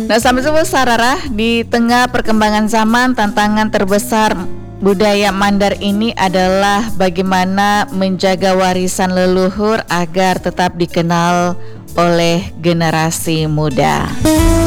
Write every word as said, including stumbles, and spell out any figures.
Nah, sahabat semua Sarara, di tengah perkembangan zaman, tantangan terbesar budaya Mandar ini adalah bagaimana menjaga warisan leluhur agar tetap dikenal oleh generasi muda.